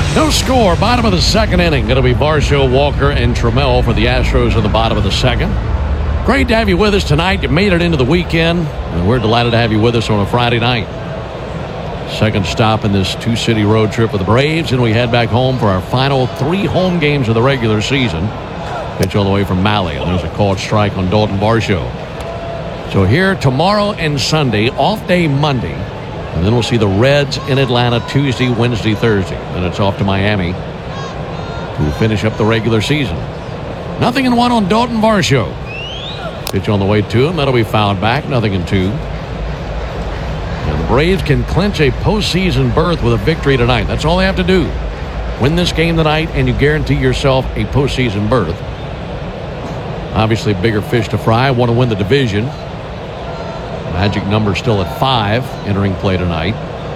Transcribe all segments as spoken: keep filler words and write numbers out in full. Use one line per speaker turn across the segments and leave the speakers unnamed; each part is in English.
No score. Bottom of the second inning. Going to be Varsho, Walker, and Trammell for the Astros in the bottom of the second. Great to have you with us tonight. You made it into the weekend, and we're delighted to have you with us on a Friday night. Second stop in this two-city road trip with the Braves, and we head back home for our final three home games of the regular season. Pitch all the way from Mahle, and there's a called strike on Dalton Varsho. So here tomorrow and Sunday, off day Monday, and then we'll see the Reds in Atlanta Tuesday, Wednesday, Thursday. Then it's off to Miami to finish up the regular season. Nothing in one on Dalton Varsho. Pitch on the way to him. That'll be fouled back. Nothing in two. And the Braves can clinch a postseason berth with a victory tonight. That's all they have to do. Win this game tonight, and you guarantee yourself a postseason berth. Obviously, bigger fish to fry. Want to win the division. Magic number still at five entering play tonight.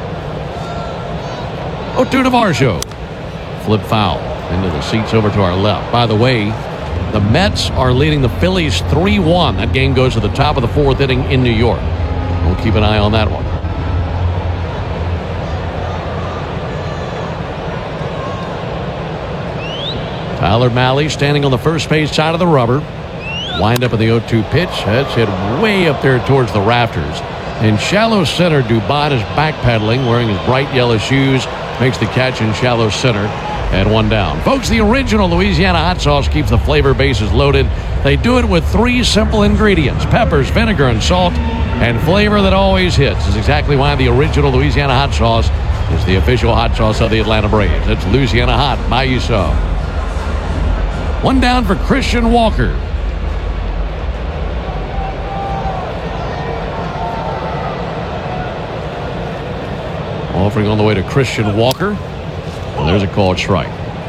oh two to Varsho. Flip foul into the seats over to our left. By the way, the Mets are leading the Phillies three one. That game goes to the top of the fourth inning in New York. We'll keep an eye on that one. Tyler Mahle standing on the first base side of the rubber. Wind up in the oh two pitch. That's hit way up there towards the rafters. In shallow center, Dubon is backpedaling, wearing his bright yellow shoes. Makes the catch in shallow center. And one down. Folks, the original Louisiana hot sauce keeps the flavor bases loaded. They do it with three simple ingredients: peppers, vinegar, and salt. And flavor that always hits is exactly why the original Louisiana hot sauce is the official hot sauce of the Atlanta Braves. It's Louisiana hot. Buy you some. One down for Christian Walker. Offering on the way to Christian Walker. And there's a called strike.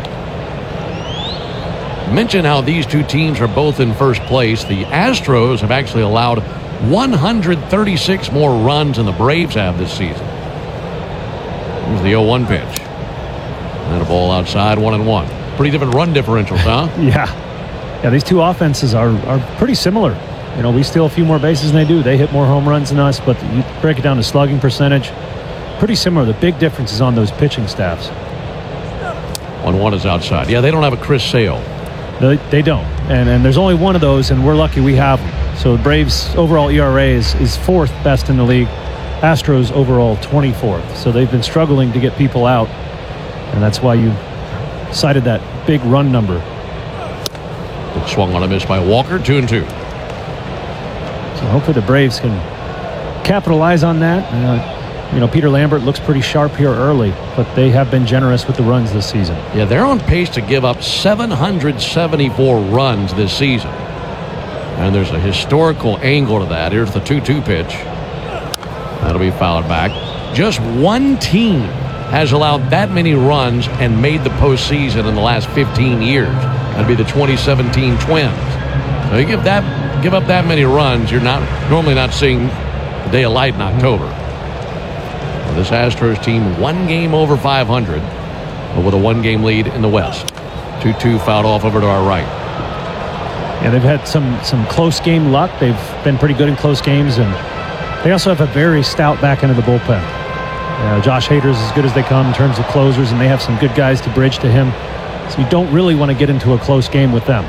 Mention how these two teams are both in first place. The Astros have actually allowed one hundred thirty-six more runs than the Braves have this season. Here's the oh one pitch. And a ball outside, one and one. Pretty different run differentials, huh?
yeah. Yeah, these two offenses are, are pretty similar. You know, we steal a few more bases than they do. They hit more home runs than us, but you break it down to slugging percentage. Pretty similar. The big difference is on those pitching staffs.
one one is outside. Yeah, they don't have a Chris Sale.
They, they don't. And, and there's only one of those, and we're lucky we have them. So the Braves' overall E R A is, is fourth best in the league. Astros overall twenty-fourth. So they've been struggling to get people out, and that's why you cited that big run number.
Swung on a miss by Walker, two and two.
So hopefully the Braves can capitalize on that. Uh, you know, Peter Lambert looks pretty sharp here early, but they have been generous with the runs this season.
Yeah, they're on pace to give up seven hundred seventy-four runs this season. And there's a historical angle to that. Here's the two two pitch. That'll be fouled back. Just one team has allowed that many runs and made the postseason in the last fifteen years. That'd be the twenty seventeen Twins. So you give that, give up that many runs, you're not normally not seeing the day of light in October. Well, this Astros team one game over five hundred, but with a one-game lead in the West. two two fouled off over to our right.
Yeah, they've had some some close game luck. They've been pretty good in close games, and they also have a very stout back end of the bullpen. Uh, Josh Hader's as good as they come in terms of closers, and they have some good guys to bridge to him. So you don't really want to get into a close game with them.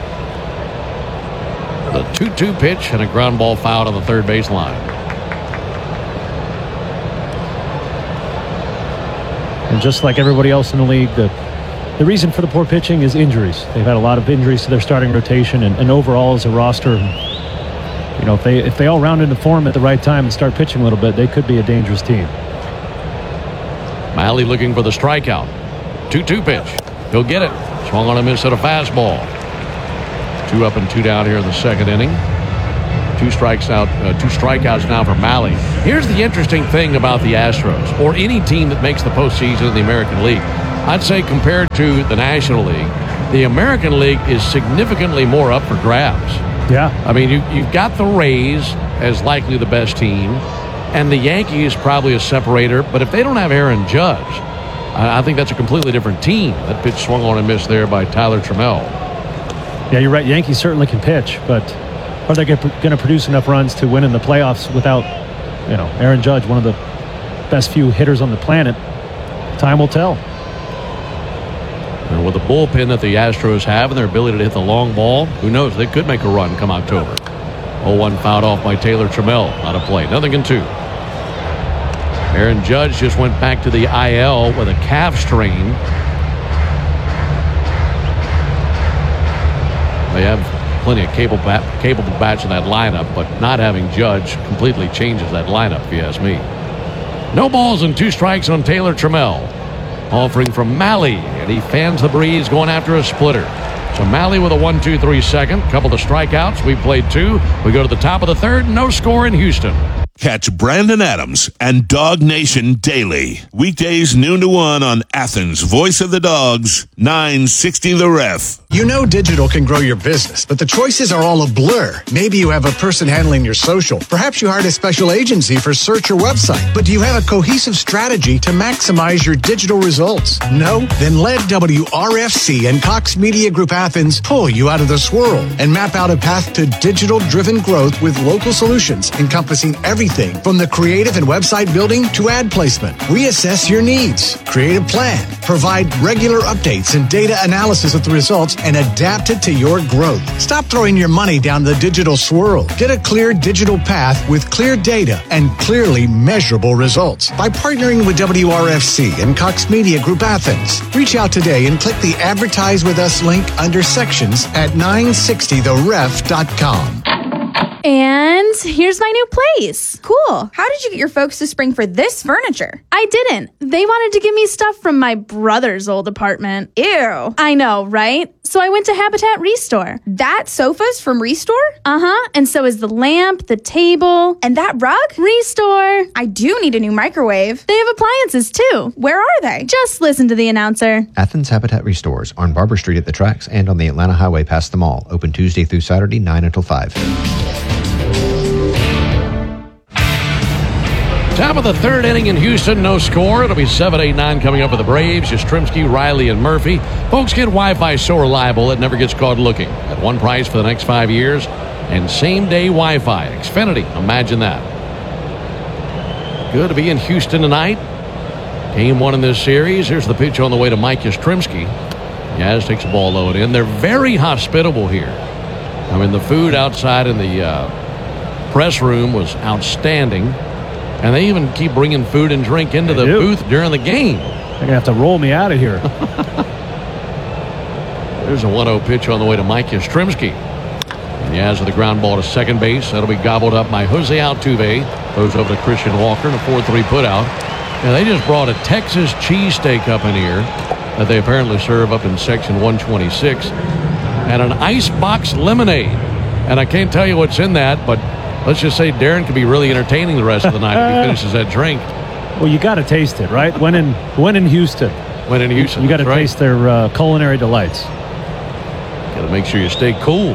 The two two pitch and a ground ball fouled on the third base line.
And just like everybody else in the league, the the reason for the poor pitching is injuries. They've had a lot of injuries to their starting rotation, and, and overall as a roster, you know, if they if they all round into form at the right time and start pitching a little bit, they could be a dangerous team.
Mahle looking for the strikeout. two two pitch. He'll get it. Swung on a miss at a fastball. Two up and two down here in the second inning. Two strikes out, uh, two strikeouts now for Mahle. Here's the interesting thing about the Astros, or any team that makes the postseason in the American League. I'd say compared to the National League, the American League is significantly more up for grabs.
Yeah.
I mean, you, you've got the Rays as likely the best team, and the Yankees probably a separator. But if they don't have Aaron Judge, I, I think that's a completely different team. That pitch swung on and missed there by Tyler Trammell.
Yeah, you're right. Yankees certainly can pitch, but are they going to produce enough runs to win in the playoffs without, you know, Aaron Judge, one of the best few hitters on the planet? Time will tell.
And with the bullpen that the Astros have and their ability to hit the long ball, who knows? They could make a run come October. oh one fouled off by Taylor Trammell. Out of play. Nothing in two. Aaron Judge just went back to the I L with a calf strain. They have plenty of capable, bat, capable bats in that lineup, but not having Judge completely changes that lineup, if you ask me. No balls and two strikes on Taylor Trammell. Offering from Malley, and he fans the breeze going after a splitter. So Malley with a one two three second. Couple of strikeouts. We played two. We go to the top of the third. No score in Houston.
Catch Brandon Adams and Dog Nation daily. Weekdays noon to one on Athens' Voice of the Dogs, nine sixty The Ref.
You know digital can grow your business, but the choices are all a blur. Maybe you have a person handling your social. Perhaps you hired a special agency for search or website. But do you have a cohesive strategy to maximize your digital results? No? Then let W R F C and Cox Media Group Athens pull you out of the swirl and map out a path to digital-driven growth with local solutions encompassing everything from the creative and website building to ad placement. Reassess your needs, create a plan, provide regular updates and data analysis of the results, and adapt it to your growth. Stop throwing your money down the digital swirl. Get a clear digital path with clear data and clearly measurable results by partnering with W R F C and Cox Media Group Athens. Reach out today and click the Advertise with Us link under sections at nine sixty the ref dot com.
And here's my new place.
Cool. How did you get your folks to spring for this furniture?
I didn't. They wanted to give me stuff from my brother's old apartment.
Ew.
I know, right? So I went to Habitat Restore.
That sofa's from Restore?
Uh-huh. And so is the lamp, the table.
And that rug?
Restore.
I do need a new microwave.
They have appliances, too.
Where are they?
Just listen to the announcer.
Athens Habitat Restores on Barber Street at the tracks and on the Atlanta Highway past the mall. Open Tuesday through Saturday, nine until five.
Top of the third inning in Houston, no score. It'll be seven eight nine coming up with the Braves. Yastrzemski, Riley, and Murphy. Folks, get Wi-Fi so reliable it never gets caught looking. At one price for the next five years. And same-day Wi-Fi. Xfinity, imagine that. Good to be in Houston tonight. Game one in this series. Here's the pitch on the way to Mike Yastrzemski. Yaz takes the ball low and in. They're very hospitable here. I mean, the food outside in the uh, press room was outstanding. And they even keep bringing food and drink into
they
the
do.
booth during the game.
They're going to have to roll me out of here.
There's a one oh pitch on the way to Mike Yastrzemski. And Yaz with the ground ball to second base. That'll be gobbled up by Jose Altuve. Goes over to Christian Walker in a four three putout. And they just brought a Texas cheesesteak up in here that they apparently serve up in section one twenty-six. And an icebox lemonade. And I can't tell you what's in that, but let's just say Darren could be really entertaining the rest of the night if he finishes that drink.
Well, you got to taste it, right? When in when in Houston.
When in Houston.
You got to
right.
taste their uh, culinary delights.
Got to make sure you stay cool.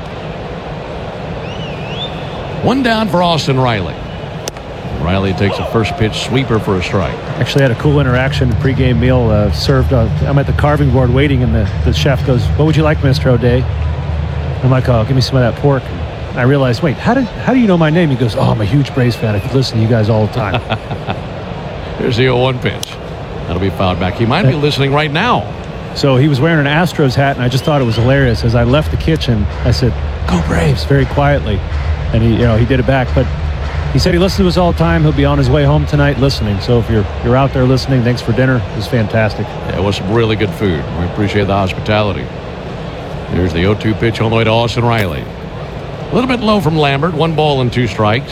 One down for Austin Riley. Riley takes a first pitch sweeper for a strike.
Actually had a cool interaction, pregame meal uh, served. Uh, I'm at the carving board waiting, and the, the chef goes, "What would you like, Mister O'Day?" I'm like, "Oh, give me some of that pork." And I realized, wait, how did how do you know my name? He goes, "Oh, I'm a huge Braves fan. I could listen to you guys all the time."
Here's the oh one pitch. That'll be fouled back. He might be listening right now.
So he was wearing an Astros hat, and I just thought it was hilarious. As I left the kitchen, I said, "Go Braves," very quietly. And he, you know, he did it back. But he said he listens to us all the time. He'll be on his way home tonight listening. So if you're you're out there listening, thanks for dinner. It was fantastic.
Yeah, it was some really good food. We appreciate the hospitality. There's the oh two pitch on the way to Austin Riley. A little bit low from Lambert. One ball and two strikes.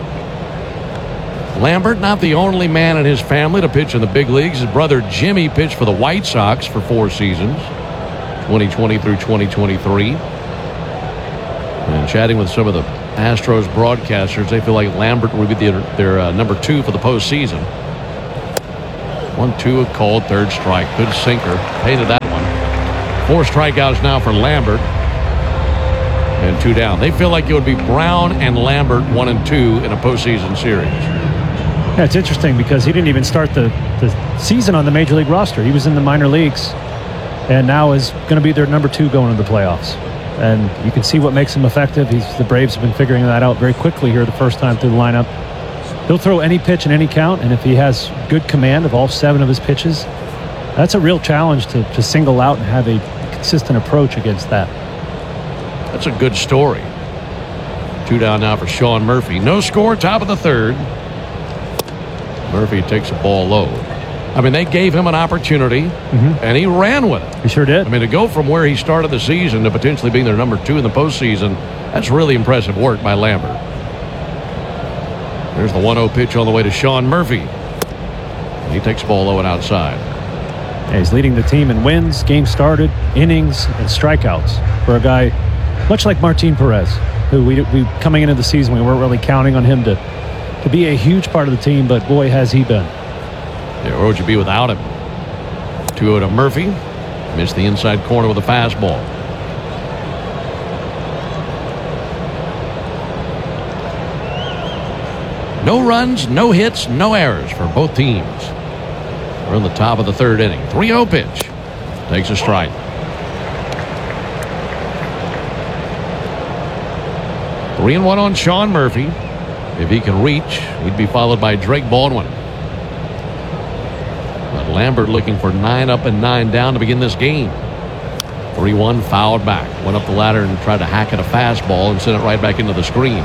Lambert, not the only man in his family to pitch in the big leagues. His brother Jimmy pitched for the White Sox for four seasons, twenty twenty through twenty twenty-three. And chatting with some of the Astros broadcasters, they feel like Lambert would be their, their uh, number two for the postseason. One two called, third strike. Good sinker. Hated that one. Four strikeouts now for Lambert. And two down. They feel like it would be Brown and Lambert one and two in a postseason series.
Yeah, it's interesting because he didn't even start the, the season on the Major League roster. He was in the minor leagues and now is going to be their number two going into the playoffs. And you can see what makes him effective. He's, the Braves have been figuring that out very quickly here the first time through the lineup. He'll throw any pitch in any count, and if he has good command of all seven of his pitches, That's a real challenge to, to single out and have a consistent approach against that.
That's a good story. Two down now for Sean Murphy. No score, top of the third. Murphy takes the ball low. I mean, they gave him an opportunity, mm-hmm. and he ran with it.
He sure did.
I mean, to go from where he started the season to potentially being their number two in the postseason, that's really impressive work by Lambert. There's the one oh pitch on the way to Sean Murphy. And he takes the ball low and outside.
Yeah, he's leading the team in wins, games started, innings, and strikeouts for a guy much like Martin Perez, who we, we coming into the season, we weren't really counting on him to, to be a huge part of the team, but boy, has he been.
Yeah, where would you be without him? two oh to Murphy. Missed the inside corner with a fastball. No runs, no hits, no errors for both teams. We're in the top of the third inning. three oh pitch. Takes a strike. Three and one on Sean Murphy. If he can reach, he'd be followed by Drake Baldwin. But Lambert looking for nine up and nine down to begin this game. three one fouled back. Went up the ladder and tried to hack at a fastball and sent it right back into the screen.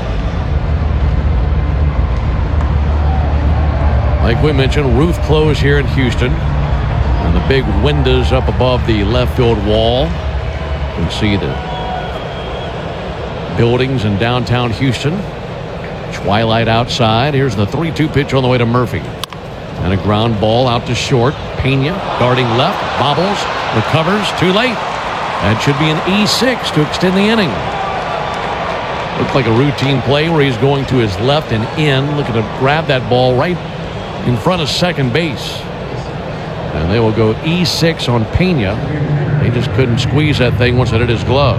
Like we mentioned, roof closed here in Houston. And the big windows up above the left field wall. You can see the buildings in downtown Houston. Twilight outside. Here's the three two pitch on the way to Murphy. And a ground ball out to short. Pena darting left. Bobbles. Recovers. Too late. That should be an E six to extend the inning. Looked like a routine play where he's going to his left and in. Looking to grab that ball right in front of second base. And they will go E six on Pena. He just couldn't squeeze that thing once it hit his glove.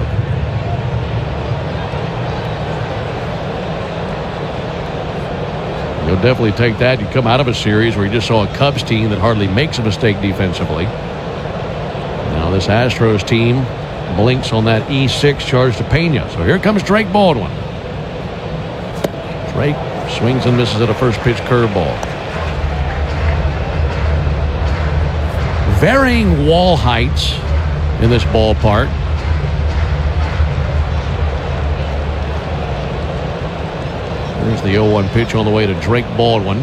You'll definitely take that. You come out of a series where you just saw a Cubs team that hardly makes a mistake defensively. Now this Astros team blinks on that E six charge to Pena. So here comes Drake Baldwin. Drake swings and misses at a first pitch curveball. Varying wall heights in this ballpark. There's the oh one pitch on the way to Drake Baldwin.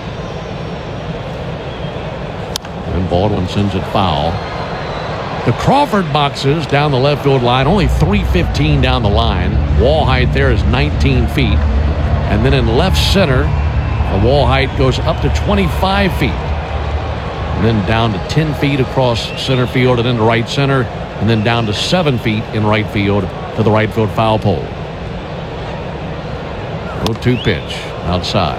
And Baldwin sends it foul. The Crawford boxes down the left field line, only three fifteen down the line. Wall height there is nineteen feet. And then in left center, the wall height goes up to twenty-five feet. And then down to ten feet across center field and into right center. And then down to seven feet in right field to the right field foul pole. oh two pitch outside.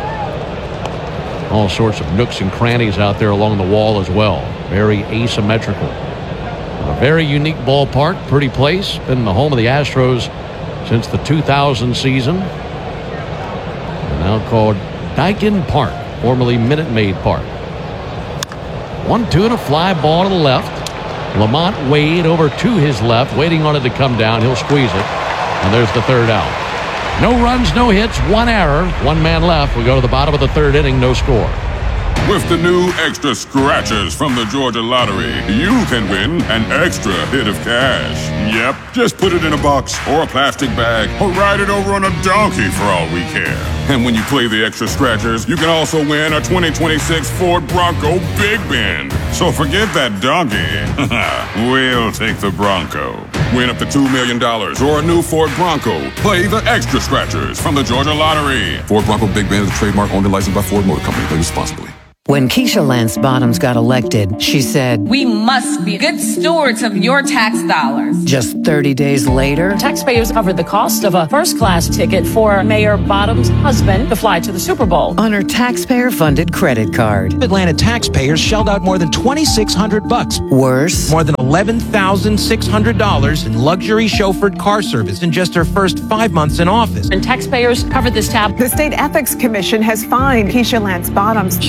All sorts of nooks and crannies out there along the wall as well. Very asymmetrical. A very unique ballpark, pretty place. Been the home of the Astros since the two thousand season. And now called Daikin Park, formerly Minute Maid Park. one two and a fly ball to the left. Lamont Wade over to his left, waiting on it to come down. He'll squeeze it. And there's the third out. No runs, no hits, one error, one man left. We go to the bottom of the third inning, no score.
With the new extra scratchers from the Georgia Lottery, you can win an extra hit of cash. Yep, just put it in a box or a plastic bag or ride it over on a donkey for all we care. And when you play the extra scratchers, you can also win a twenty twenty-six Ford Bronco Big Bend. So forget that donkey. We'll take the Bronco. Win up to two million dollars or a new Ford Bronco. Play the extra scratchers from the Georgia Lottery. Ford Bronco Big Bend is a trademark owned and licensed by Ford Motor Company. Play responsibly.
When Keisha Lance Bottoms got elected, she said,
"We must be good stewards of your tax dollars."
Just thirty days later,
taxpayers covered the cost of a first-class ticket for Mayor Bottoms' husband to fly to the Super Bowl
on her taxpayer-funded credit card.
Atlanta taxpayers shelled out more than twenty-six hundred bucks.
Worse,
more than eleven thousand six hundred dollars in luxury chauffeured car service in just her first five months in office.
And taxpayers covered this tab.
The State Ethics Commission has fined Keisha Lance Bottoms.
She accepted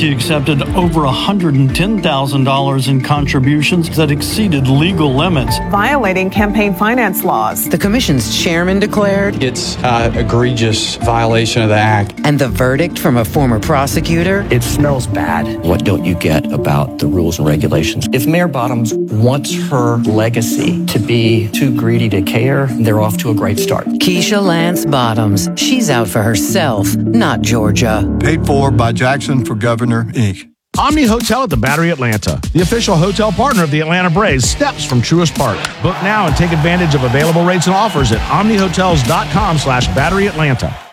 accepted over one hundred ten thousand dollars in contributions that exceeded legal limits,
violating campaign finance laws.
The commission's chairman declared
it's an egregious violation of the act.
And the verdict from a former prosecutor?
It smells bad. What don't you get about the rules and regulations? If Mayor Bottoms wants her legacy to be too greedy to care, they're off to a great start.
Keisha Lance Bottoms. She's out for herself, not Georgia.
Paid for by Jackson for Governor, Incorporated.
Omni Hotel at the Battery Atlanta, the official hotel partner of the Atlanta Braves, steps from Truist Park. Book now and take advantage of available rates and offers at omnihotels.com slash Battery Atlanta.